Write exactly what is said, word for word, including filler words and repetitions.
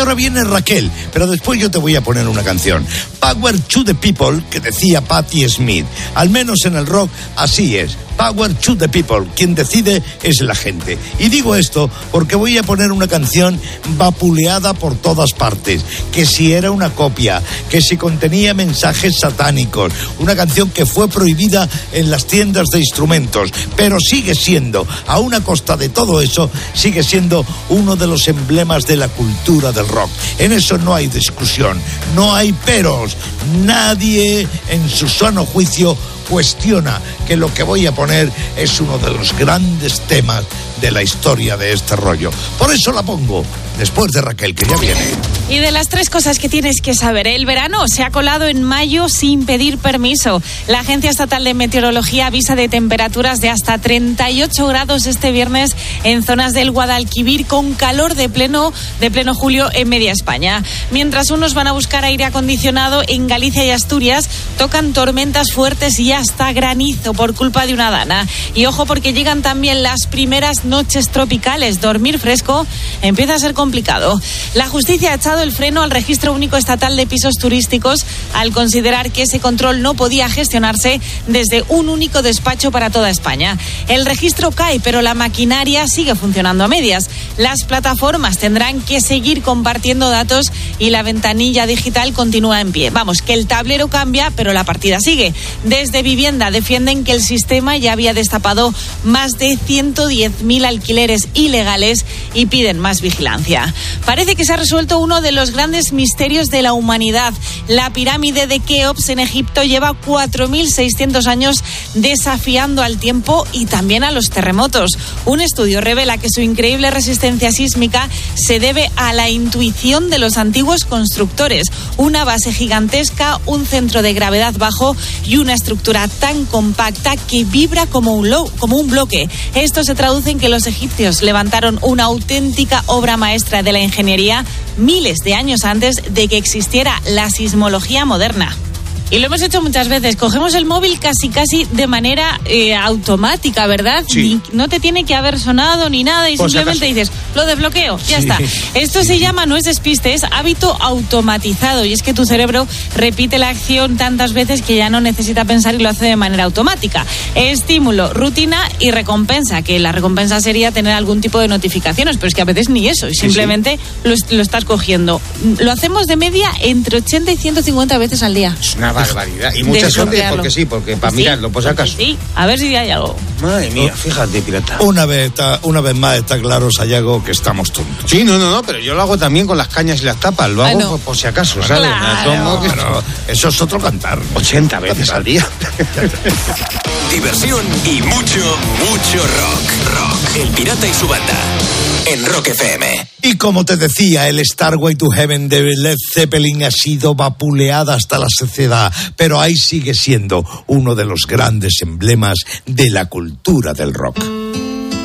ahora viene Raquel, pero después yo te voy a poner una canción. Power to the people, que decía Patti Smith. Al menos en el rock así es. Power to the people. Quien decide es la gente. Y digo esto porque voy a poner una canción vapuleada por todas partes. Que si era una copia, que si contenía mensajes satánicos. Una canción que fue prohibida en las tiendas de instrumentos. Pero sigue siendo, aún a costa de todo eso, sigue siendo uno de los emblemas de la cultura del rock. En eso no hay discusión, no hay peros. Nadie en su sano juicio cuestiona que lo que voy a poner es uno de los grandes temas de la historia de este rollo. Por eso la pongo después de Raquel, que ya viene. Y de las tres cosas que tienes que saber, el verano se ha colado en mayo sin pedir permiso. La Agencia Estatal de Meteorología avisa de temperaturas de hasta treinta y ocho grados este viernes en zonas del Guadalquivir, con calor de pleno, de pleno julio en media España. Mientras unos van a buscar aire acondicionado, en Galicia y Asturias tocan tormentas fuertes y hasta granizo por culpa de una dana. Y ojo, porque llegan también las primeras noches tropicales. Dormir fresco empieza a ser complicado. La justicia ha echado el freno al Registro Único Estatal de Pisos Turísticos al considerar que ese control no podía gestionarse desde un único despacho para toda España. El registro cae, pero la maquinaria sigue funcionando a medias. Las plataformas tendrán que seguir compartiendo datos y la ventanilla digital continúa en pie. Vamos, que el tablero cambia, pero la partida sigue. Desde Vivienda defienden que el sistema ya había destapado más de ciento diez mil alquileres ilegales y piden más vigilancia. Parece que se ha resuelto uno de los grandes misterios de la humanidad. La pirámide de Keops en Egipto lleva cuatro mil seiscientos años desafiando al tiempo y también a los terremotos. Un estudio revela que su increíble resistencia sísmica se debe a la intuición de los antiguos constructores. Una base gigantesca, un centro de gravedad bajo y una estructura tan compacta que vibra como un, lo- como un bloque. Esto se traduce en que los egipcios levantaron una auténtica obra maestra de la ingeniería miles de años antes de que existiera la sismología moderna. Y lo hemos hecho muchas veces. Cogemos el móvil casi casi de manera eh, automática, ¿verdad? Sí. Ni, no te tiene que haber sonado ni nada y Por si simplemente acaso. dices, lo desbloqueo, ya Sí. está. Esto se llama, no es despiste, es hábito automatizado. Y es que tu cerebro repite la acción tantas veces que ya no necesita pensar y lo hace de manera automática. Estímulo, rutina y recompensa, que la recompensa sería tener algún tipo de notificaciones, pero es que a veces ni eso, y simplemente sí. Lo, lo estás cogiendo. Lo hacemos de media entre ochenta y ciento cincuenta veces al día. Es una barbaridad. Y mucha gente Desbloquearlo. porque sí, porque para Sí, mirarlo, por si acaso. Sí, a ver si hay algo. Madre mía, fíjate, pirata. Una vez, está, una vez más está claro, Sayago, que estamos tontos. Sí, no, no, no, pero yo lo hago también con las cañas y las tapas. Lo hago Ah, no. por, por si acaso, ¿sabes? Claro. No, no, que- Pero eso es otro cantar. ochenta veces al día. Diversión y mucho, mucho rock. Rock. El Pirata y su banda. En Rock F M. Y como te decía, el Starway to Heaven de Led Zeppelin ha sido vapuleada hasta la saciedad, pero ahí sigue siendo uno de los grandes emblemas de la cultura del rock.